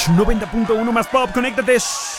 Match 90.1 más pop, conéctate.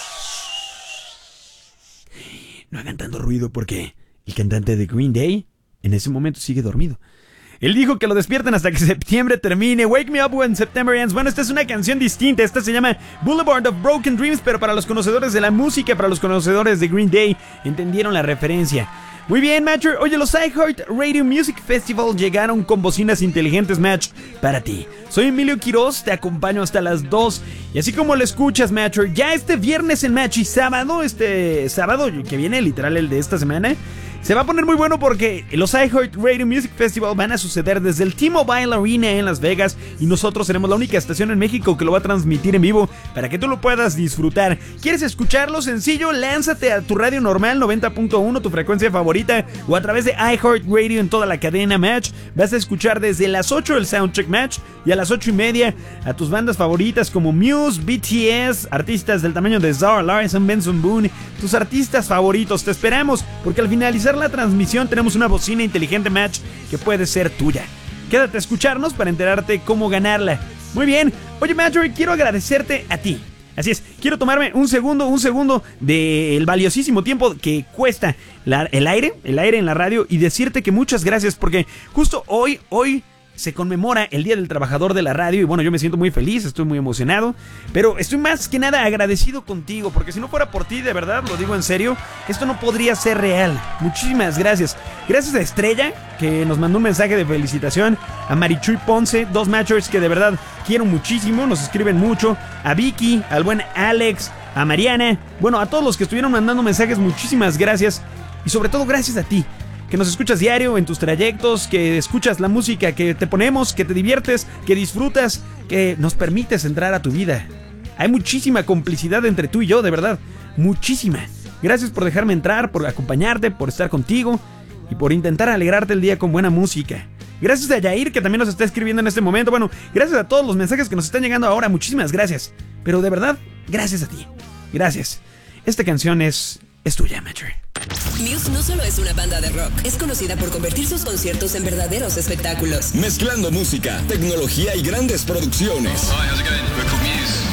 No hagan tanto ruido porque el cantante de Green Day en ese momento sigue dormido. Él dijo que lo despierten hasta que septiembre termine. Wake me up when September ends. Bueno, esta es una canción distinta. Esta se llama Boulevard of Broken Dreams, pero para los conocedores de la música, para los conocedores de Green Day, entendieron la referencia. Muy bien, Matcher. Oye, los iHeart Radio Music Festival llegaron con bocinas inteligentes, Match, para ti. Soy Emilio Quiroz, te acompaño hasta las 2. Y así como lo escuchas, Matcher, ya este viernes en Match y sábado, este sábado que viene, literal el de esta semana, se va a poner muy bueno porque los iHeart Radio Music Festival van a suceder desde el T-Mobile Arena en Las Vegas y nosotros seremos la única estación en México que lo va a transmitir en vivo para que tú lo puedas disfrutar. ¿Quieres escucharlo? Sencillo, lánzate a tu radio normal 90.1, tu frecuencia favorita, o a través de iHeart Radio en toda la cadena Match. Vas a escuchar desde las 8 el Soundcheck Match y a las 8:30 a tus bandas favoritas como Muse, BTS, artistas del tamaño de Zara Larsson, Benson Boone, tus artistas favoritos. Te esperamos porque al finalizar la transmisión tenemos una bocina inteligente, Match, que puede ser tuya. Quédate a escucharnos para enterarte cómo ganarla. Muy bien. Oye, Matthew, quiero agradecerte a ti. Así es, quiero tomarme un segundo del valiosísimo tiempo que cuesta el aire en la radio y decirte que muchas gracias porque justo hoy se conmemora el Día del Trabajador de la Radio y bueno, yo me siento muy feliz, estoy muy emocionado, pero estoy más que nada agradecido contigo, porque si no fuera por ti, de verdad, lo digo en serio, esto no podría ser real. Muchísimas gracias. Gracias a Estrella, que nos mandó un mensaje de felicitación, a Marichuy Ponce, dos matchers que de verdad quiero muchísimo, nos escriben mucho, a Vicky, al buen Alex, a Mariana, bueno, a todos los que estuvieron mandando mensajes, muchísimas gracias, y sobre todo gracias a ti, que nos escuchas diario en tus trayectos, que escuchas la música que te ponemos, que te diviertes, que disfrutas, que nos permites entrar a tu vida. Hay muchísima complicidad entre tú y yo, de verdad, muchísima. Gracias por dejarme entrar, por acompañarte, por estar contigo y por intentar alegrarte el día con buena música. Gracias a Yair, que también nos está escribiendo en este momento. Bueno, gracias a todos los mensajes que nos están llegando ahora, muchísimas gracias. Pero de verdad, gracias a ti. Gracias. Esta canción es tuya, Matcher. Muse no solo es una banda de rock, es conocida por convertir sus conciertos en verdaderos espectáculos. Mezclando música, tecnología y grandes producciones. Hi, how's it going? We're called Muse.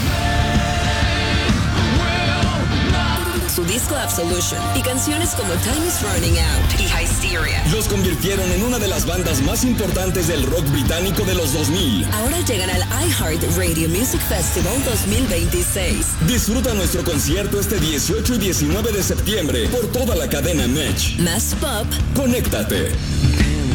Su disco Absolution y canciones como Time is Running Out y Hysteria Los convirtieron en una de las bandas más importantes del rock británico de los 2000. ahora llegan al iHeart Radio Music Festival 2026. Disfruta nuestro concierto este 18 y 19 de septiembre por toda la cadena Match. Más pop, Conéctate.